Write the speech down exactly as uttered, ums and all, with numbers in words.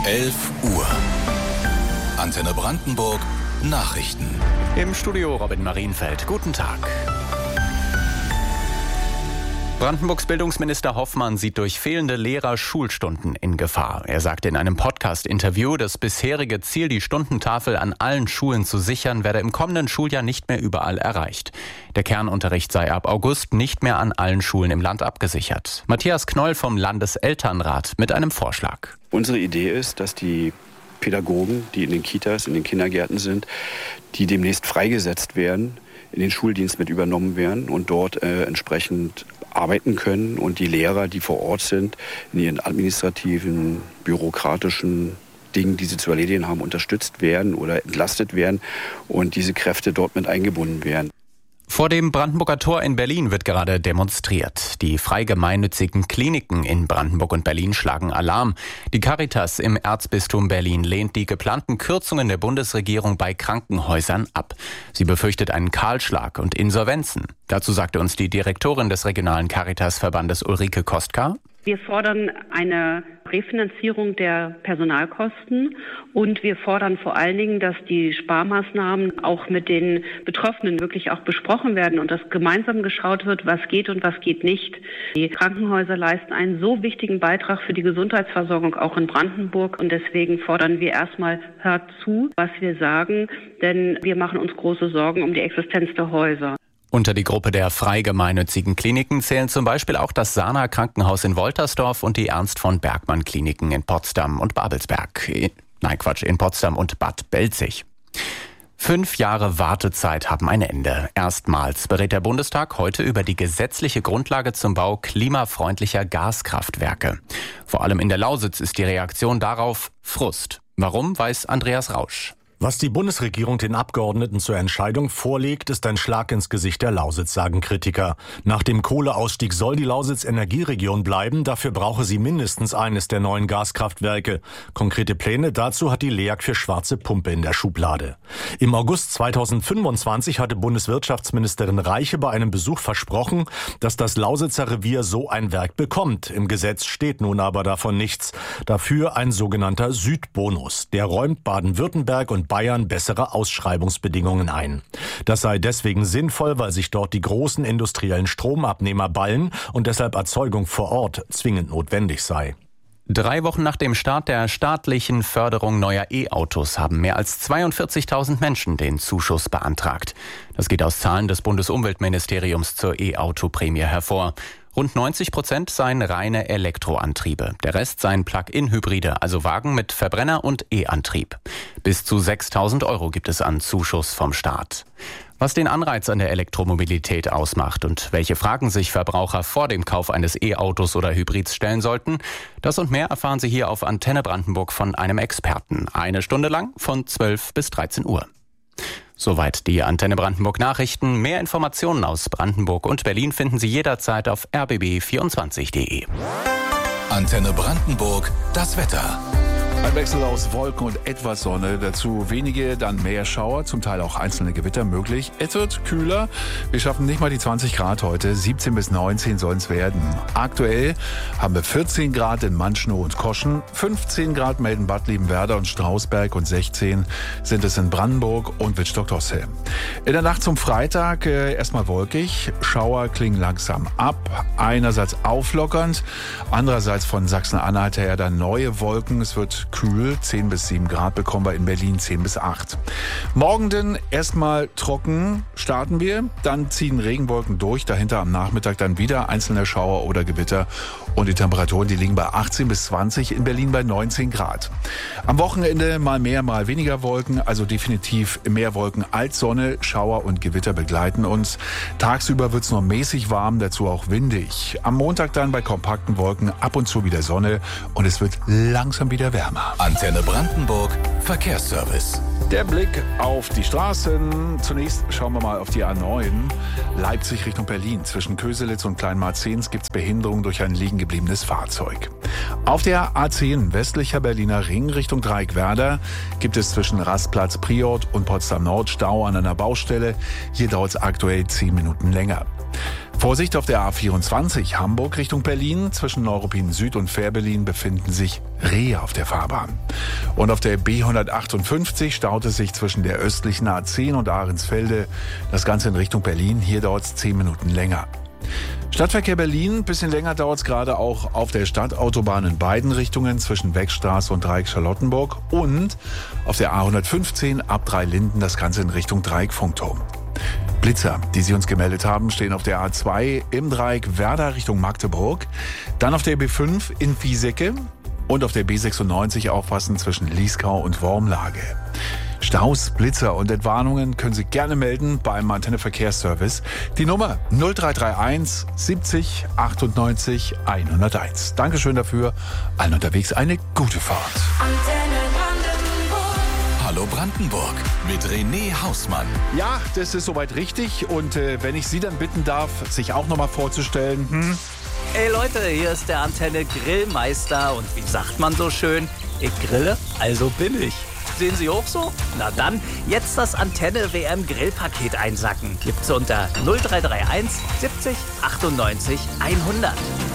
elf Uhr. Antenne Brandenburg Nachrichten. Im Studio Robin Marienfeld. Guten Tag. Brandenburgs Bildungsminister Hoffmann sieht durch fehlende Lehrer Schulstunden in Gefahr. Er sagte in einem Podcast-Interview, das bisherige Ziel, die Stundentafel an allen Schulen zu sichern, werde im kommenden Schuljahr nicht mehr überall erreicht. Der Kernunterricht sei ab August nicht mehr an allen Schulen im Land abgesichert. Matthias Knoll vom Landeselternrat mit einem Vorschlag. Unsere Idee ist, dass die Pädagogen, die in den Kitas, in den Kindergärten sind, die demnächst freigesetzt werden, in den Schuldienst mit übernommen werden und dort äh, entsprechend arbeiten können und die Lehrer, die vor Ort sind, in ihren administrativen, bürokratischen Dingen, die sie zu erledigen haben, unterstützt werden oder entlastet werden und diese Kräfte dort mit eingebunden werden. Vor dem Brandenburger Tor in Berlin wird gerade demonstriert. Die frei gemeinnützigen Kliniken in Brandenburg und Berlin schlagen Alarm. Die Caritas im Erzbistum Berlin lehnt die geplanten Kürzungen der Bundesregierung bei Krankenhäusern ab. Sie befürchtet einen Kahlschlag und Insolvenzen. Dazu sagte uns die Direktorin des regionalen Caritas-Verbandes Ulrike Kostka: Wir fordern eine Refinanzierung der Personalkosten und wir fordern vor allen Dingen, dass die Sparmaßnahmen auch mit den Betroffenen wirklich auch besprochen werden und dass gemeinsam geschaut wird, was geht und was geht nicht. Die Krankenhäuser leisten einen so wichtigen Beitrag für die Gesundheitsversorgung auch in Brandenburg und deswegen fordern wir erstmal, hört zu, was wir sagen, denn wir machen uns große Sorgen um die Existenz der Häuser. Unter die Gruppe der frei gemeinnützigen Kliniken zählen zum Beispiel auch das Sana Krankenhaus in Woltersdorf und die Ernst von Bergmann Kliniken in Potsdam und Babelsberg. Nein, Quatsch, in Potsdam und Bad Belzig. Fünf Jahre Wartezeit haben ein Ende. Erstmals berät der Bundestag heute über die gesetzliche Grundlage zum Bau klimafreundlicher Gaskraftwerke. Vor allem in der Lausitz ist die Reaktion darauf Frust. Warum, weiß Andreas Rausch. Was die Bundesregierung den Abgeordneten zur Entscheidung vorlegt, ist ein Schlag ins Gesicht der Lausitz, sagen Kritiker. Nach dem Kohleausstieg soll die Lausitz Energieregion bleiben, dafür brauche sie mindestens eines der neuen Gaskraftwerke. Konkrete Pläne dazu hat die L E A G für Schwarze Pumpe in der Schublade. Im August zweitausendfünfundzwanzig hatte Bundeswirtschaftsministerin Reiche bei einem Besuch versprochen, dass das Lausitzer Revier so ein Werk bekommt. Im Gesetz steht nun aber davon nichts. Dafür ein sogenannter Südbonus. Der räumt Baden-Württemberg und Bayern bessere Ausschreibungsbedingungen ein. Das sei deswegen sinnvoll, weil sich dort die großen industriellen Stromabnehmer ballen und deshalb Erzeugung vor Ort zwingend notwendig sei. Drei Wochen nach dem Start der staatlichen Förderung neuer E-Autos haben mehr als zweiundvierzigtausend Menschen den Zuschuss beantragt. Das geht aus Zahlen des Bundesumweltministeriums zur E-Auto-Prämie hervor. Rund neunzig Prozent seien reine Elektroantriebe. Der Rest seien Plug-in-Hybride, also Wagen mit Verbrenner- und E-Antrieb. Bis zu sechstausend Euro gibt es an Zuschuss vom Staat. Was den Anreiz an der Elektromobilität ausmacht und welche Fragen sich Verbraucher vor dem Kauf eines E-Autos oder Hybrids stellen sollten, das und mehr erfahren Sie hier auf Antenne Brandenburg von einem Experten. Eine Stunde lang von zwölf bis dreizehn Uhr. Soweit die Antenne Brandenburg Nachrichten. Mehr Informationen aus Brandenburg und Berlin finden Sie jederzeit auf r b b vierundzwanzig punkt d e. Antenne Brandenburg, das Wetter. Ein Wechsel aus Wolken und etwas Sonne, dazu wenige, dann mehr Schauer, zum Teil auch einzelne Gewitter möglich. Es wird kühler, wir schaffen nicht mal die zwanzig Grad heute, siebzehn bis neunzehn sollen es werden. Aktuell haben wir vierzehn Grad in Manschnow und Koschen, fünfzehn Grad melden Bad Liebenwerda und Strausberg und sechzehn sind es in Brandenburg und Wittstock-Tosse. In der Nacht zum Freitag äh, erstmal wolkig, Schauer klingen langsam ab, einerseits auflockernd, andererseits von Sachsen-Anhalt her dann neue Wolken, es wird kühl, zehn bis sieben Grad bekommen wir in Berlin, zehn bis acht. Morgen denn erstmal trocken starten wir, dann ziehen Regenwolken durch, dahinter am Nachmittag dann wieder einzelne Schauer oder Gewitter und die Temperaturen, die liegen bei achtzehn bis zwanzig, in Berlin bei neunzehn Grad. Am Wochenende mal mehr, mal weniger Wolken, also definitiv mehr Wolken als Sonne, Schauer und Gewitter begleiten uns. Tagsüber wird es nur mäßig warm, dazu auch windig. Am Montag dann bei kompakten Wolken ab und zu wieder Sonne und es wird langsam wieder wärmer. Antenne Brandenburg, Verkehrsservice. Der Blick auf die Straßen. Zunächst schauen wir mal auf die A neun. Leipzig Richtung Berlin. Zwischen Köselitz und Kleinmarzens gibt es Behinderung durch ein liegen gebliebenes Fahrzeug. Auf der A zehn westlicher Berliner Ring Richtung Dreieckwerder gibt es zwischen Rastplatz Priort und Potsdam Nord Stau an einer Baustelle. Hier dauert es aktuell zehn Minuten länger. Vorsicht auf der A vierundzwanzig Hamburg Richtung Berlin. Zwischen Neuruppin Süd und Fährberlin befinden sich Rehe auf der Fahrbahn. Und auf der B hundertachtundfünfzig staut es sich zwischen der östlichen A zehn und Ahrensfelde. Das Ganze in Richtung Berlin. Hier dauert es zehn Minuten länger. Stadtverkehr Berlin, ein bisschen länger dauert es gerade auch auf der Stadtautobahn in beiden Richtungen zwischen Wegstraße und Dreieck Charlottenburg und auf der A hundertfünfzehn ab Dreilinden das Ganze in Richtung Dreieck Funkturm. Blitzer, die Sie uns gemeldet haben, stehen auf der A zwei im Dreieck Werder Richtung Magdeburg, dann auf der B fünf in Wiesecke und auf der B sechsundneunzig aufpassen zwischen Lieskau und Wormlage. Staus, Blitzer und Entwarnungen können Sie gerne melden beim Antenne Verkehrsservice. Die Nummer null drei drei eins siebzig achtundneunzig hunderteins. Dankeschön dafür. Allen unterwegs eine gute Fahrt. Antenne Brandenburg. Hallo Brandenburg mit René Hausmann. Ja, das ist soweit richtig. Und äh, wenn ich Sie dann bitten darf, sich auch nochmal vorzustellen. Hm? Hey Leute, hier ist der Antenne Grillmeister. Und wie sagt man so schön? Ich grille, also bin ich. Sehen Sie auch so? Na dann, jetzt das Antenne-W M-Grillpaket einsacken. Gibt's unter null drei drei eins siebzig achtundneunzig hundert.